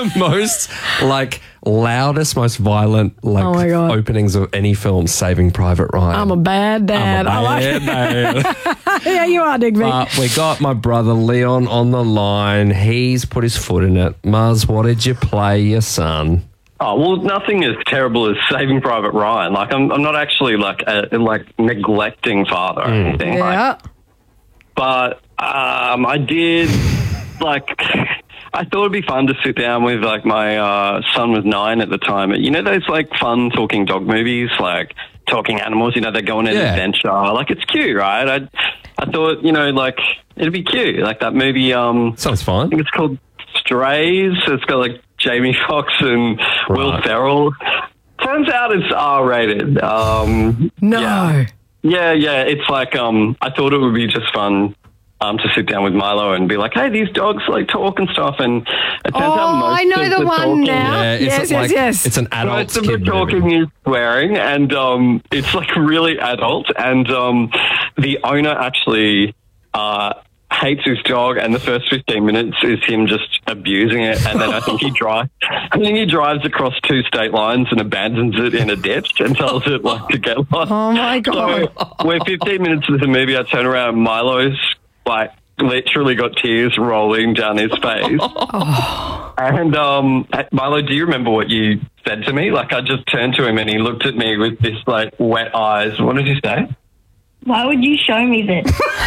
the most loudest, most violent Oh my God. openings of any film, Saving Private Ryan. I'm a bad dad. I'm a I bad like dad. Yeah, you are, Digby. We got my brother Leon on the line. He's put his foot in it. Muzz, what did you play your son? Oh, well, nothing as terrible as Saving Private Ryan. I'm not actually a neglecting father or anything. Yeah. But I did, I thought it'd be fun to sit down with, my son was 9 at the time. You know those, fun talking dog movies, talking animals, they go on an adventure. It's cute, right? I thought, it'd be cute. That movie. Sounds fun. I think it's called Strays. It's got, Jamie Foxx and Will Ferrell. Turns out it's R-rated. No. Yeah. It's I thought it would be just fun to sit down with Milo and be like, hey, these dogs talk and stuff. And it turns out most I know of the one talking, now. Yeah, Yes. It's an adult most of the kid talking movie. is swearing, and it's really adult. And the owner actually hates his dog, and the first 15 minutes is him just abusing it. And then I think he drives across 2 state lines and abandons it in a ditch and tells it to get lost. Oh my God. So we're 15 minutes into the movie. I turn around, Milo's literally got tears rolling down his face. And Milo, do you remember what you said to me? I just turned to him and he looked at me with this wet eyes. What did you say? Why would you show me this?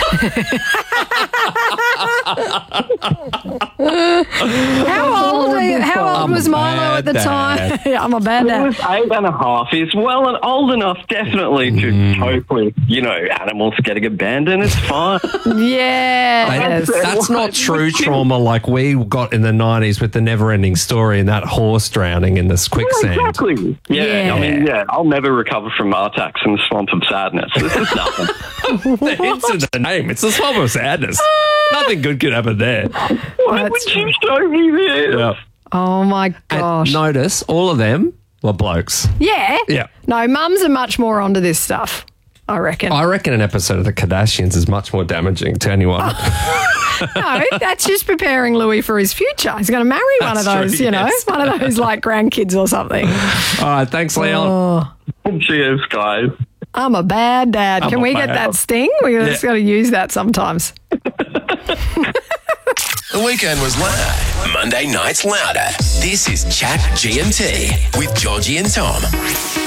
How old was Milo at the time? Yeah, I'm a bad He dad. was 8.5. He's well and old enough, definitely, to cope with, animals getting abandoned. It's fine. Yeah. That's not true trauma like we got in the 90s with the Never-Ending Story and that horse drowning in this quicksand. Exactly. Yeah. I mean, I'll never recover from Artax in the Swamp of Sadness. This is nothing. It's in the name. It's the Swamp of Sadness. Nothing good could happen there. Why would you show me this? Yeah. Oh my gosh. And notice, all of them were blokes. Yeah. Yeah. No, mums are much more onto this stuff, I reckon. I reckon an episode of The Kardashians is much more damaging to anyone. No, that's just preparing Louis for his future. He's going to marry one of That's those, true, yes. one of those grandkids or something. All right, thanks, Leon. Oh, Cheers, guys. I'm a bad dad. Can we get that sting? We're just going to use that sometimes. The weekend was loud. Monday night's louder. This is Chat GMT with Georgie and Tom.